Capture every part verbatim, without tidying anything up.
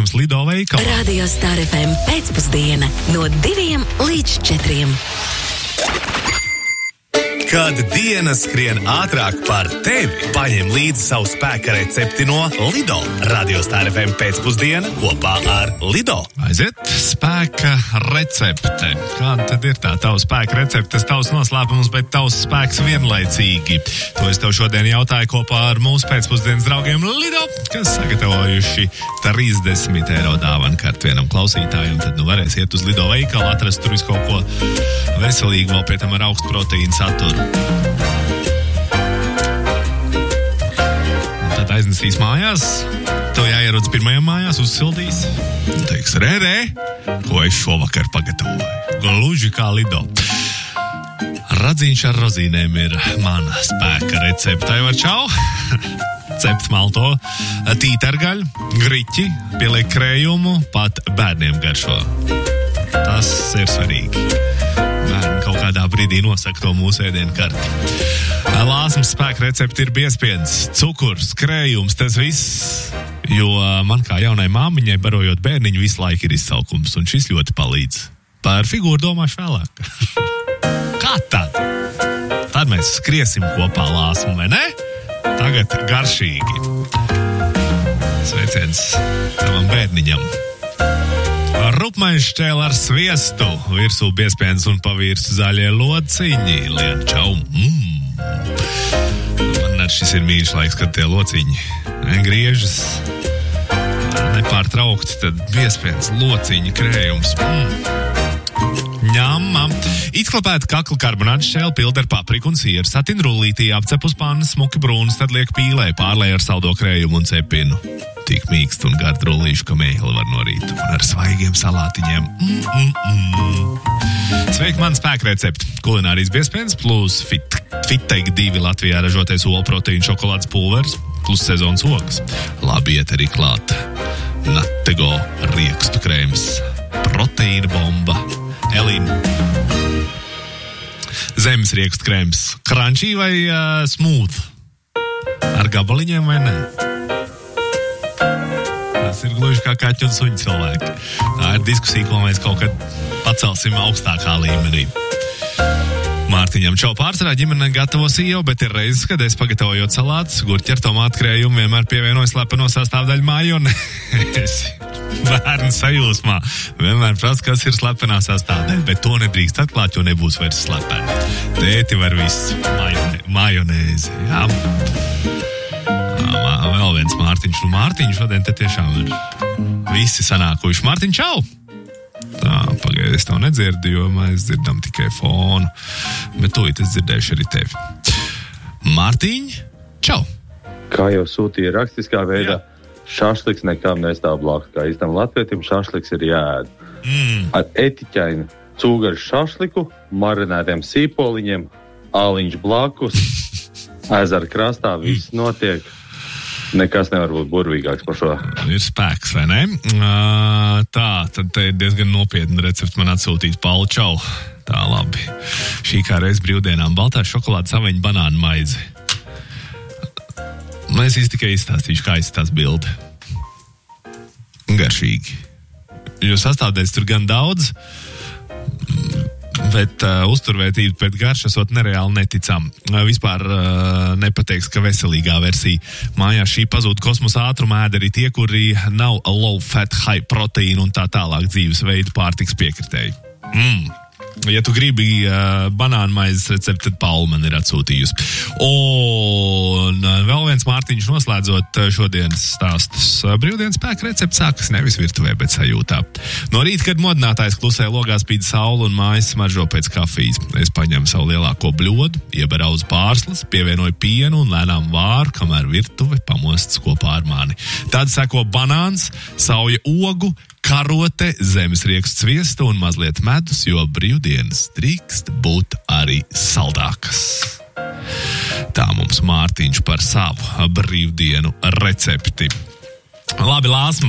pieejams Lido veikalā. Radio Star F M pēcpusdiena no diviem līdz četriem. Kad diena skrien ātrāk par tevi, paņem līdzi savu spēka recepti no Lido. Radio Star F M pēcpusdiena kopā ar Lido. Aiziet, spēka recepte. Kāda tad ir tā tava spēka recepte? Tas tavs noslēpums, bet tavs spēks vienlaicīgi. To es tev šodien jautāju kopā ar mūsu pēcpusdienas draugiem Lido, kas sagatavojuši trīsdesmit eiro dāvanu kartu vienam klausītājam. Tad nu varēs iet uz Lido veikalu, atrast tur visu kaut ko veselīgu, vēl pie tam ar augstu proteīnu saturu. Tad aiznesīs mājās, tev jāierodas pirmajā mājās, uzsildīs un teiks, re, re, ko es šovakar pagatavoju. Gluži kā Lido. Radziņš ar rozīnēm ir mana spēka recepte. Var čau! Cept malto, tītargaļu, griķi, pieliek krējumu, pat bērniem garšo. Tas ir svarīgi. Bērni kaut kādā brīdī nosaka to mūsu ēdienu karti. Lāsmas spēka recepte ir biezpiens, cukurs, krējums, tas viss, jo man kā jaunai māmiņai barojot bērniņu visu laiku ir izsaukums, un šis ļoti palīdz. Par figūru domāšu vēlāk. Kā tad? Tad mēs skriesim kopā lāsmu, vai ne? Tagad garšīgi. Sveiciens tavam bērniņam. Rupmaņš šķēl ar sviestu, virsū biezpiens un pa virsu zaļie lociņi. Lien čau, mmm. Man ar šis ir mīļš laiks, kad tie lociņi griežas nepārtraukti, tad biezpiens, lociņi, krējums, mmm. Ņamma. Izklapēta kakla karbonāta šķēle pilda ar papriku un sieru, satin rullītī, apcep uz pannas, smuki brūnas, tad liek pīlē, pārlēj ar saldo krējumu un cepinu. Tik mīkst un gard rullīšu, ka mēhli var norīt. Un ar svaigiem salātiņiem. Mm, mm, mm. Sveiki, man spēka recepte. Kulinārijas biezpiens plus fit, Fitteig divi Latvijā ražotais olu proteīnu šokolādes pulvers plus sezonas ogas. Labi iet arī klāt. Natego riekstu krēms. Proteīna bomba. Elīna. Zemes riekstu krēms. Crunchy vai uh, smooth? Ar gabaliņiem vai ne? Tas ir gluži kā kaķu un suņu cilvēki. Tā ir diskusija, ko mēs kaut kad pacelsim augstākā līmenī. Mārtiņam čau, pārsvarā ģimene gatavo sījo, bet ir reizes, kad es pagatavojot salātus, gurķi ar tomātu krējumu vienmēr pievienoju slepeno sastāvdaļu majonēzi. Bērnu sajūsmā vienmēr prasa, kas ir slepenā sastāvdaļa, bet to nedrīkst atklāt, jo nebūs vairs slepeni. Tēti var visu majonē, majonēzi, jā. Vēl viens Mārtiņš. Nu, Mārtiņš šodien te tiešām ir visi sanākuši. Mārtiņ, čau! Tā, pagaidi, es tev nedzirdu, jo mēs dzirdam tikai fonu. Bet tūlīt es dzirdēšu arī tevi. Mārtiņ, čau! Kā jau sūtīja rakstiskā veidā, Jā. Šašliks nekām nestāv blakus. Kā īstam latvietim šašliks ir jāēd. Mm. Ar etiķainu cūgaru šašliku, marinētiem sīpoliņiem, āliņš blakus, ezera krastā, viss notiek. Nekas nevar būt burvīgāks par šo. Ir spēks, vai ne? Uh, tā, tad te ir diezgan nopietna recepte man atsūtīt. Pauli, čau. Tā, labi. Šī kā reiz brīvdienām baltā šokolāda saveņa banānu maizi. Es īsti tikai izstāstīšu, kā izstās bilde. Garšīgi. Jo sastāvdaļas tur gan daudz, bet uh, uzturvērtība pēc garšas ot nereāli neticam. Uh, vispār uh, nepateiks, ka veselīgā versija. Mājās šī pazūd kosmosa ātruma ēd arī tie, kuri nav low fat, high proteīnu un tā tālāk dzīvesveidu pārtiks piekritēji. Mm. Ja tu gribi uh, banānu maizes recepti, tad Paula man ir atsūtījusi. Un uh, vēl viens Mārtiņš noslēdzot uh, šodienas stāstus. Uh, brīvdienas spēka recepti sākas nevis virtuvē, bet sajūtā. No rīta, kad modinātājs klusē logā spīd saule un mājas smaržo pēc kafijas, es paņemu savu lielāko bļodu, ieberauzu pārslas, pievienoju pienu un lēnām vāru, kamēr virtuve pamostas kopā ar mani. Tad seko banāns, sauja ogu, karote, zemes riekstu sviestu un mazliet medus, jo brīvdienas drīkst būt arī saldākas. Tā mums Mārtiņš par savu brīvdienu recepti. Labi, Lāsma.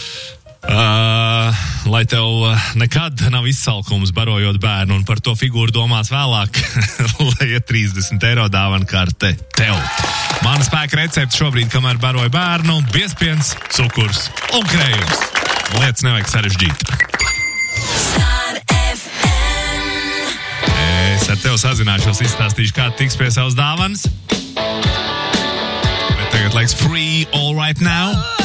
Uh, lai tev nekad nav izsalkums barojot bērnu un par to figūru domās vēlāk, lai ir trīsdesmit eiro dāvana karte tev. Mana spēka recepte šobrīd, kamēr baroju bērnu, biezpiens, cukurs un krējums. Lietas nevajag sarežģīt. Es ar tevi sazināšos, izstāstīšu, kā tiks pie savas dāvanas. Bet tagad laiks free all right now.